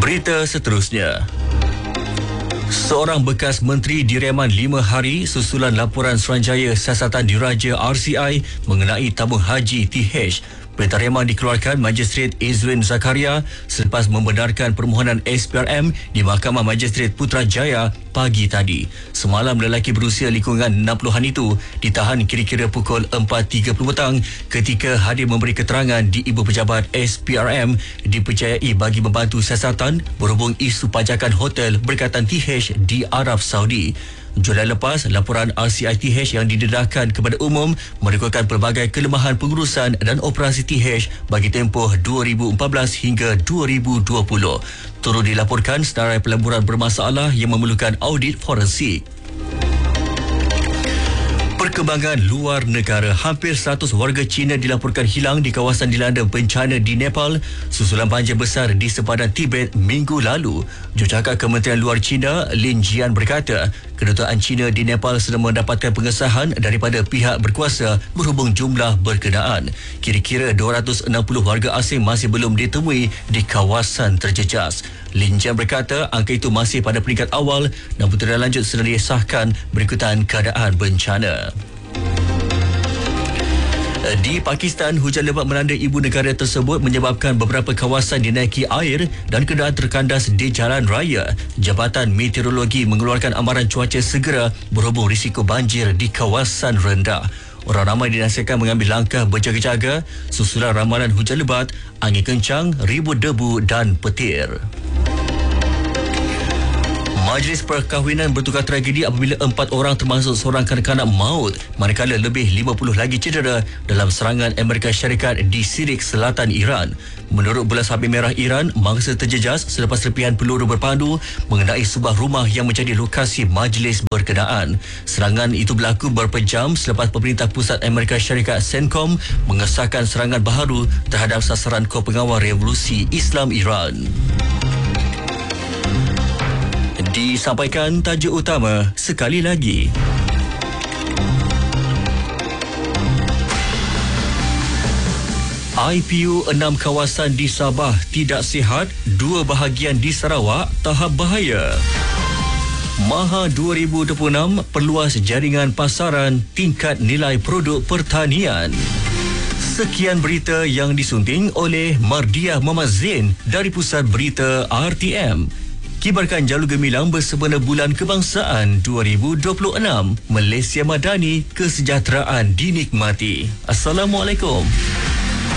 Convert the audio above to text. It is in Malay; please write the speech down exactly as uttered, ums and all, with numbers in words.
Berita seterusnya. Seorang bekas menteri direman lima hari susulan laporan Suruhanjaya Siasatan Diraja R C I mengenai tabung haji T H. Perintah reman dikeluarkan Magistret Izzuddin Zakaria selepas membenarkan permohonan S P R M di Mahkamah Magistret Putrajaya pagi tadi. Semalam lelaki berusia lingkungan enam puluhan itu ditahan kira-kira pukul empat tiga puluh petang ketika hadir memberi keterangan di Ibu Pejabat S P R M dipercayai bagi membantu siasatan berhubung isu pajakan hotel berkaitan T H di Arab Saudi. Julai lepas, laporan R C I T H yang didedahkan kepada umum merekodkan pelbagai kelemahan pengurusan dan operasi T H bagi tempoh dua ribu empat belas hingga dua ribu dua puluh. Turut dilaporkan senarai peleburan bermasalah yang memerlukan audit forensik. Perkembangan luar negara, hampir seratus warga Cina dilaporkan hilang di kawasan dilanda bencana di Nepal susulan banjir besar di sepadan Tibet minggu lalu. Jurucakap Kementerian Luar China, Lin Jian berkata, kedutaan Cina di Nepal sedang mendapatkan pengesahan daripada pihak berkuasa berhubung jumlah berkenaan. Kira-kira dua ratus enam puluh warga asing masih belum ditemui di kawasan terjejas. Lin Jian berkata angka itu masih pada peringkat awal dan tindak lanjut sedang disahkan berikutan keadaan bencana. Di Pakistan, hujan lebat melanda ibu negara tersebut menyebabkan beberapa kawasan dinaiki air dan kenderaan terkandas di jalan raya. Jabatan Meteorologi mengeluarkan amaran cuaca segera berhubung risiko banjir di kawasan rendah. Orang ramai dinasihatkan mengambil langkah berjaga-jaga susulan ramalan hujan lebat, angin kencang, ribut debu dan petir. Majlis perkahwinan bertukar tragedi apabila empat orang termasuk seorang kanak-kanak maut manakala lebih lima puluh lagi cedera dalam serangan Amerika Syarikat di Sirik Selatan Iran. Menurut Bulan Sabit Merah Iran, mangsa terjejas selepas serpihan peluru berpandu mengenai sebuah rumah yang menjadi lokasi majlis berkenaan. Serangan itu berlaku beberapa jam selepas pemerintah pusat Amerika Syarikat CENTCOM mengesahkan serangan baharu terhadap sasaran Kor Pengawal Revolusi Islam Iran. Disampaikan tajuk utama sekali lagi. I P U enam kawasan di Sabah tidak sihat, dua bahagian di Sarawak tahap bahaya. Maha dua ribu dua puluh enam perluas jaringan pasaran tingkat nilai produk pertanian. Sekian berita yang disunting oleh Mardiah Muhammad Zain dari Pusat Berita R T M. Kibarkan jalur gemilang bersempena Bulan Kebangsaan dua ribu dua puluh enam. Malaysia Madani, kesejahteraan dinikmati. Assalamualaikum.